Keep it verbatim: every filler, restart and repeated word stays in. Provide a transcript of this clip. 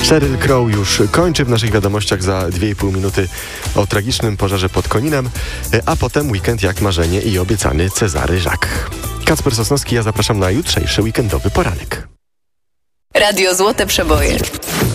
Sheryl Crow już kończy w naszych wiadomościach za dwie i pół minuty o tragicznym pożarze pod Koninem, a potem weekend jak marzenie i obiecany Cezary Żak. Kacper Sosnowski, ja zapraszam na jutrzejszy weekendowy poranek. Radio Złote Przeboje.